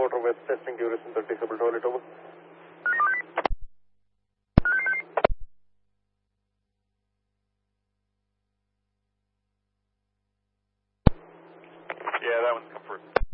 Outer West, testing duration 30, disable toilet, over. Yeah, that one's confirmed.